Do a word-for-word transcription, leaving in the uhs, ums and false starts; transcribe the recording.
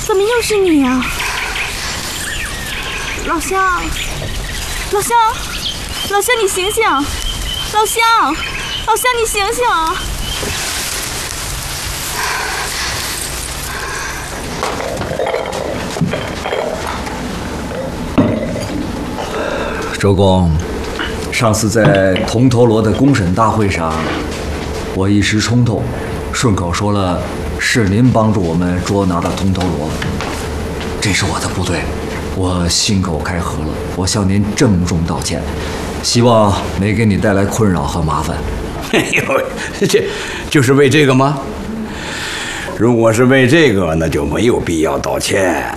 怎么又是你呀、啊？老乡，老乡，老乡，你醒醒！老乡，老乡，你醒醒啊！ 周公，上次在铜陀罗的公审大会上，我一时冲动，顺口说了是您帮助我们捉拿的铜陀罗，这是我的不对，我信口开河了，我向您郑重道歉，希望没给你带来困扰和麻烦。 哎呦，这就是为这个吗？如果是为这个，那就没有必要道歉。